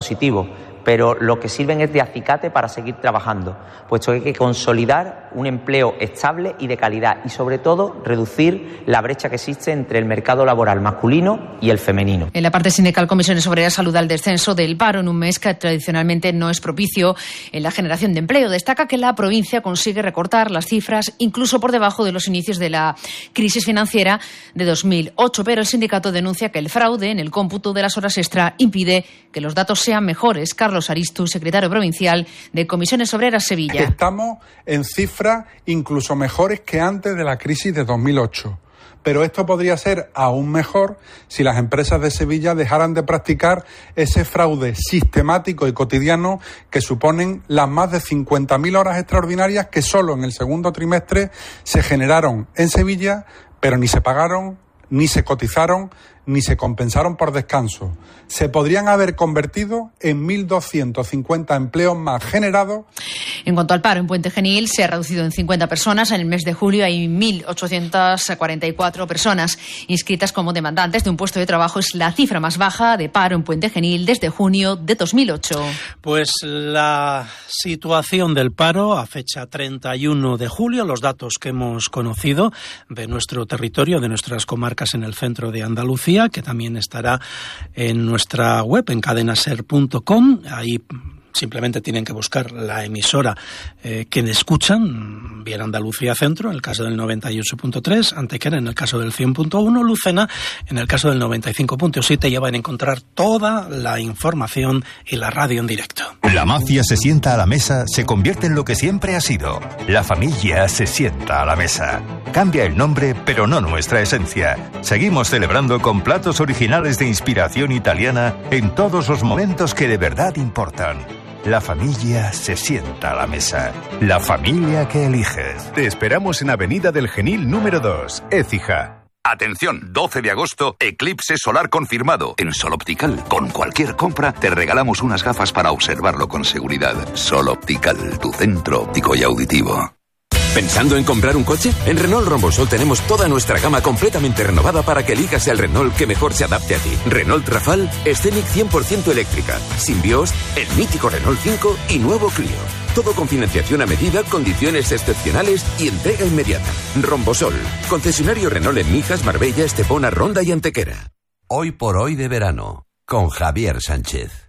positivo, pero lo que sirven es de acicate para seguir trabajando, puesto que hay que consolidar un empleo estable y de calidad y, sobre todo, reducir la brecha que existe entre el mercado laboral masculino y el femenino. En la parte sindical, Comisiones Obreras saluda el descenso del paro en un mes que tradicionalmente no es propicio en la generación de empleo. Destaca que la provincia consigue recortar las cifras incluso por debajo de los inicios de la crisis financiera de 2008, pero el sindicato denuncia que el fraude en el cómputo de las horas extra impide que los datos sean mejores. Carlos Aristu, secretario provincial de Comisiones Obreras Sevilla. Estamos en cifras incluso mejores que antes de la crisis de 2008. Pero esto podría ser aún mejor si las empresas de Sevilla dejaran de practicar ese fraude sistemático y cotidiano que suponen las más de 50.000 horas extraordinarias que solo en el segundo trimestre se generaron en Sevilla, pero ni se pagaron, ni se cotizaron, ni se compensaron por descanso. Se podrían haber convertido en 1.250 empleos más generados. En cuanto al paro en Puente Genil, se ha reducido en 50 personas. En el mes de julio hay 1.844 personas inscritas como demandantes de un puesto de trabajo. Es la cifra más baja de paro en Puente Genil desde junio de 2008. Pues la situación del paro a fecha 31 de julio, los datos que hemos conocido de nuestro territorio, de nuestras comarcas en el centro de Andalucía, que también estará en nuestra web, en cadenaser.com. Ahí simplemente tienen que buscar la emisora que escuchan, bien Andalucía Centro, en el caso del 98.3, Antequera, en el caso del 100.1, Lucena, en el caso del 95.7, ya van a encontrar toda la información y la radio en directo. La mafia se sienta a la mesa, se convierte en lo que siempre ha sido. La familia se sienta a la mesa. Cambia el nombre, pero no nuestra esencia. Seguimos celebrando con platos originales de inspiración italiana en todos los momentos que de verdad importan. La familia se sienta a la mesa. La familia que eliges. Te esperamos en Avenida del Genil número 2, Écija. Atención, 12 de agosto, eclipse solar confirmado. En Sol Optical, con cualquier compra, te regalamos unas gafas para observarlo con seguridad. Sol Optical, tu centro óptico y auditivo. ¿Pensando en comprar un coche? En Renault Rombosol tenemos toda nuestra gama completamente renovada para que elijas el Renault que mejor se adapte a ti. Renault Rafale, Scenic 100% eléctrica, Symbios, el mítico Renault 5 y nuevo Clio. Todo con financiación a medida, condiciones excepcionales y entrega inmediata. Rombosol, concesionario Renault en Mijas, Marbella, Estepona, Ronda y Antequera. Hoy por hoy de verano, con Javier Sánchez.